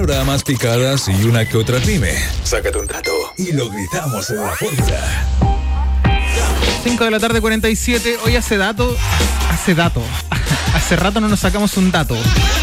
panoramas, picadas y una que otra pyme. Sácate un dato y lo gritamos en la fórmula. 5:47. Hoy hace rato no nos sacamos un dato.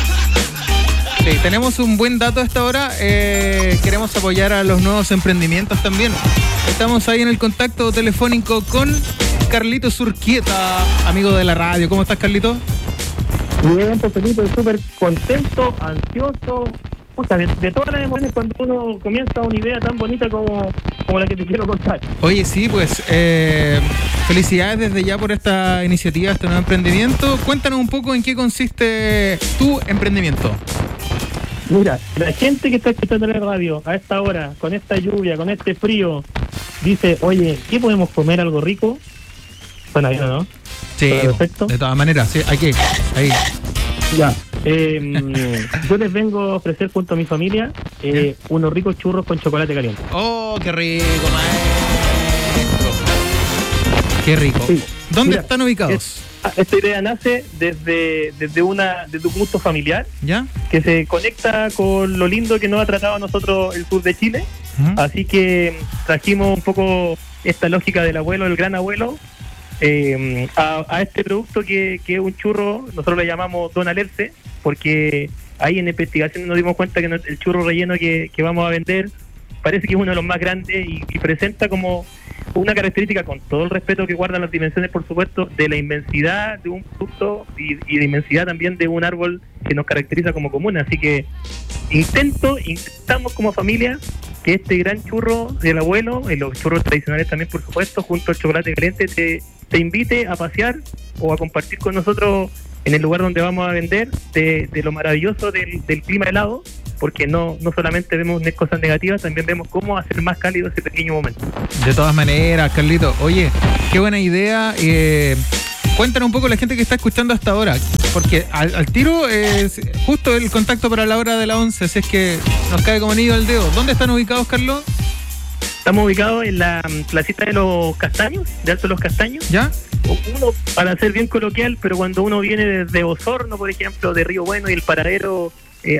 Sí, tenemos un buen dato a esta hora. Queremos apoyar a los nuevos emprendimientos también. Estamos ahí en el contacto telefónico con Carlito Urquieta, amigo de la radio. ¿Cómo estás, Carlito? Bien, pues Felipe, súper contento, ansioso. O sea, de todas las emociones cuando uno comienza una idea tan bonita como la que te quiero contar. Oye, sí, pues felicidades desde ya por esta iniciativa, este nuevo emprendimiento. Cuéntanos un poco en qué consiste tu emprendimiento. Mira, la gente que está escuchando la radio a esta hora, con esta lluvia, con este frío, dice, oye, ¿qué podemos comer algo rico? Suena bien, ¿no? Sí, perfecto. De todas maneras, sí, ahí. Ya. Yo les vengo a ofrecer junto a mi familia unos ricos churros con chocolate caliente. ¡Oh, qué rico, maestro! ¡Qué rico! Sí. ¿Dónde están ubicados? Esta idea nace desde un gusto familiar, ¿ya? Que se conecta con lo lindo que nos ha tratado a nosotros el sur de Chile. Uh-huh. Así que trajimos un poco esta lógica del abuelo, del gran abuelo, a este producto que es un churro. Nosotros le llamamos Don Alerce, porque ahí en investigación nos dimos cuenta que el churro relleno que vamos a vender parece que es uno de los más grandes y presenta como una característica, con todo el respeto que guardan las dimensiones, por supuesto, de la inmensidad de un producto y de inmensidad también de un árbol que nos caracteriza como comuna. Así que intentamos como familia que este gran churro del abuelo, y los churros tradicionales también, por supuesto, junto al chocolate caliente, te invite a pasear o a compartir con nosotros en el lugar donde vamos a vender de lo maravilloso del clima helado, porque no solamente vemos cosas negativas, también vemos cómo hacer más cálido ese pequeño momento. De todas maneras, Carlito, oye, qué buena idea. Cuéntanos un poco a la gente que está escuchando hasta ahora, porque al tiro es justo el contacto para la hora de la 11, así es que nos cae como anillo al dedo. ¿Dónde están ubicados, Carlos? Estamos ubicados en la placita de los Castaños, de Alto Los Castaños. ¿Ya? Uno, para ser bien coloquial, pero cuando uno viene desde Osorno, por ejemplo, de Río Bueno, y el paradero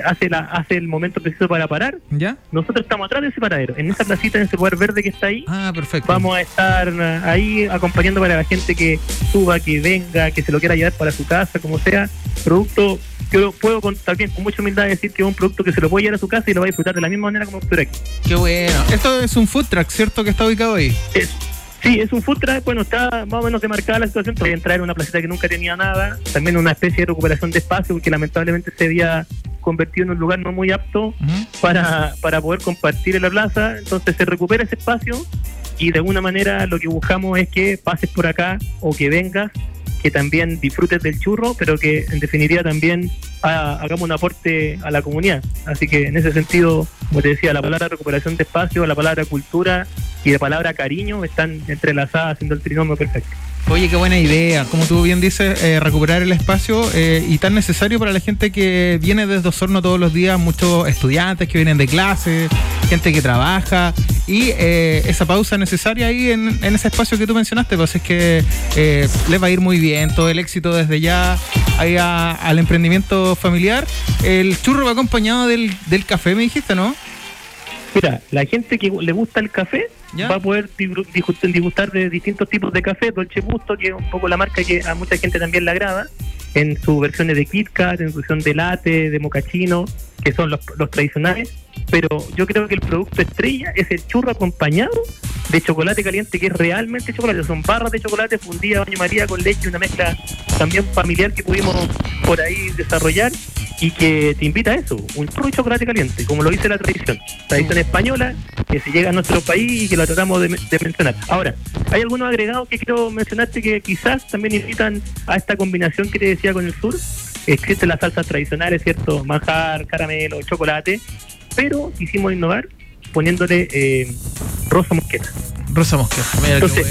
hace el momento preciso para parar, ¿ya? Nosotros estamos atrás de ese paradero, en esa placita, en ese lugar verde que está ahí. Ah, perfecto. Vamos a estar ahí acompañando para la gente que suba, que venga, que se lo quiera llevar para su casa, como sea. Producto, yo puedo también con mucha humildad decir que es un producto que se lo puede llevar a su casa y lo va a disfrutar de la misma manera como estuviera aquí. Qué bueno. Esto es un food truck, ¿cierto? Que está ubicado ahí. Sí, es un food truck. Bueno, está más o menos demarcada la situación. Podría entrar en una placita que nunca tenía nada. También una especie de recuperación de espacio, porque lamentablemente se había convertido en un lugar no muy apto para poder compartir en la plaza. Entonces se recupera ese espacio y de alguna manera lo que buscamos es que pases por acá o que vengas, que también disfrutes del churro, pero que en definitiva también hagamos un aporte a la comunidad. Así que en ese sentido, como te decía, la palabra recuperación de espacio, la palabra cultura y la palabra cariño están entrelazadas haciendo el trinomio perfecto. Oye, qué buena idea. Como tú bien dices, recuperar el espacio y tan necesario para la gente que viene desde Osorno todos los días, muchos estudiantes que vienen de clase, gente que trabaja, y esa pausa necesaria ahí en ese espacio que tú mencionaste, pues es que les va a ir muy bien, todo el éxito desde ya ahí al emprendimiento familiar. El churro va acompañado del café, me dijiste, ¿no? Mira, la gente que le gusta el café, ¿ya?, va a poder disgustar de distintos tipos de café. Dolce Gusto, que es un poco la marca que a mucha gente también le agrada, en sus versiones de Kit Kat, en su versión de latte, de mocaccino, que son los tradicionales. Pero yo creo que el producto estrella es el churro acompañado de chocolate caliente, que es realmente chocolate. Son barras de chocolate fundidas Doña María con leche, una mezcla también familiar que pudimos por ahí desarrollar, y que te invita a eso, un churro y chocolate caliente, como lo dice la tradición española, que se llega a nuestro país y que lo tratamos de mencionar. Ahora, hay algunos agregados que quiero mencionarte que quizás también invitan a esta combinación que te decía con el sur. Existen las salsas tradicionales, ¿cierto? Manjar, caramelo, chocolate, pero quisimos innovar poniéndole rosa mosqueta. Rosa mosqueta, mira. Entonces,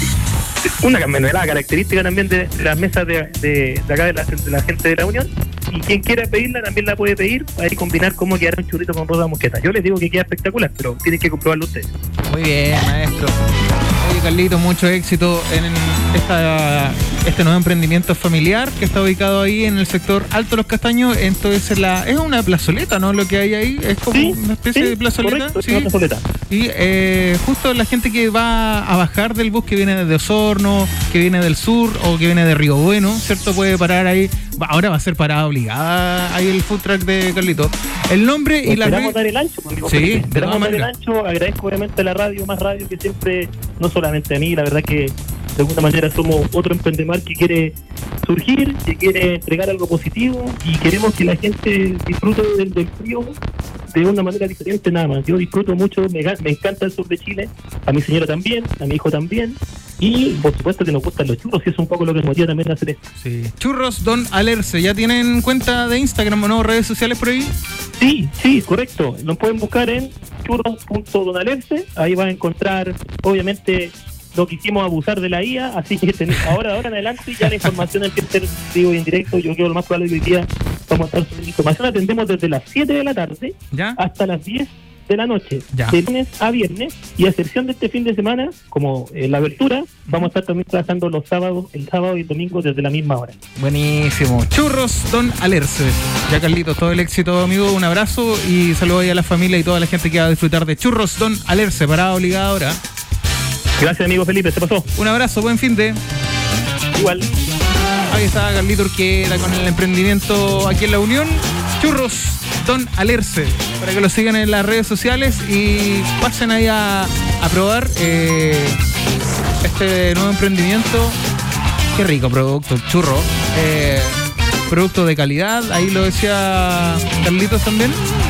una mermelada característica también de las mesas de acá de la gente de la Unión, y quien quiera pedirla también la puede pedir, para ir combinar cómo quedará un churrito con rosa mosqueta. Yo les digo que queda espectacular, pero tienen que comprobarlo ustedes. Muy bien, maestro. Oye, Carlito, mucho éxito en esta este nuevo emprendimiento familiar que está ubicado ahí en el sector Alto Los Castaños. Entonces es una plazoleta, ¿no? Lo que hay ahí es como una especie de plazoleta. Correcto, una plazoleta. Y justo la gente que va a bajar del bus, que viene desde Osorno, que viene del sur o que viene de Río Bueno, ¿cierto? Puede parar ahí. Ahora va a ser parada obligada ahí el food truck de Carlito. El nombre y la esperamos dar el ancho, amigo. Sí, esperamos dar el ancho. Agradezco obviamente a la radio, Más Radio, que siempre, no solamente a mí, la verdad que de alguna manera somos otro emprendedor que quiere surgir, que quiere entregar algo positivo y queremos que la gente disfrute del frío de una manera diferente nada más. Yo disfruto mucho, me encanta el sur de Chile, a mi señora también, a mi hijo también, y por supuesto que nos gustan los churros, y es un poco lo que nos motiva también a hacer esto. Sí. Churros Don Alerce, ¿ya tienen cuenta de Instagram o no, redes sociales por ahí? Sí, correcto. Nos pueden buscar en churros.donalerce, ahí van a encontrar, obviamente, no quisimos abusar de la IA, así que ahora en adelante ya la información empieza a ser vivo y en directo. Yo creo lo más probable que hoy día vamos a estar subiendo información. Atendemos desde las 7 de la tarde hasta las 10 de la noche, de lunes a viernes, y a excepción de este fin de semana, como la abertura, vamos a estar también trabajando el sábado y el domingo desde la misma hora. Buenísimo. Churros Don Alerce. Ya, Carlitos, todo el éxito, amigo. Un abrazo y saludos ahí a la familia y toda la gente que va a disfrutar de Churros Don Alerce, parada obligada ahora. Gracias, amigo Felipe, se pasó. Un abrazo, buen fin de. Igual. Ahí está Carlito Urquera con el emprendimiento aquí en La Unión. Churros Don Alerce, para que lo sigan en las redes sociales y pasen ahí a probar este nuevo emprendimiento. Qué rico producto, churro. Producto de calidad, ahí lo decía Carlitos también.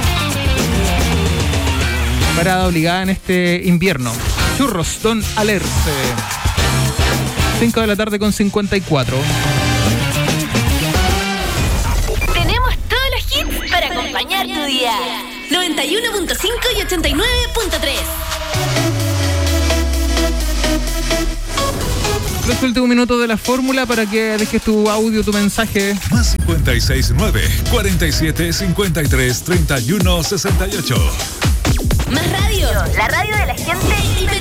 Parada obligada en este invierno. Churros Don Alerce. 5 de la tarde con 54. Tenemos todos los hits para acompañar tu día. 91.5 y 89.3. Los últimos minutos de la fórmula para que dejes tu audio, tu mensaje. Más 569-4753-3168. Más radio, la radio de la gente y